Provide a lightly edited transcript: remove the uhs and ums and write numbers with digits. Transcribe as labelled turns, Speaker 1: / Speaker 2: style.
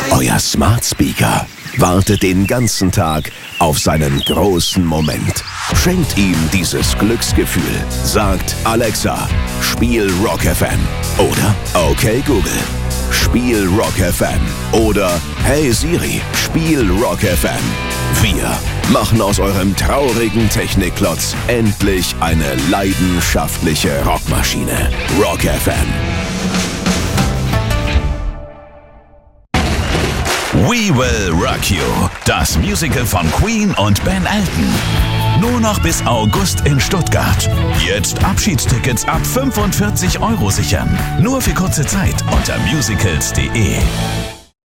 Speaker 1: Euer Smart Speaker wartet den ganzen Tag auf seinen großen Moment. Schenkt ihm dieses Glücksgefühl. Sagt Alexa, spiel Rock FM. Oder okay Google, spiel Rock FM. Oder hey Siri, spiel Rock FM. Wir machen aus eurem traurigen Technikklotz endlich eine leidenschaftliche Rockmaschine. Rock FM.
Speaker 2: We Will Rock You, das Musical von Queen und Ben Elton. Nur noch bis August in Stuttgart. Jetzt Abschiedstickets ab 45 € sichern. Nur für kurze Zeit unter musicals.de.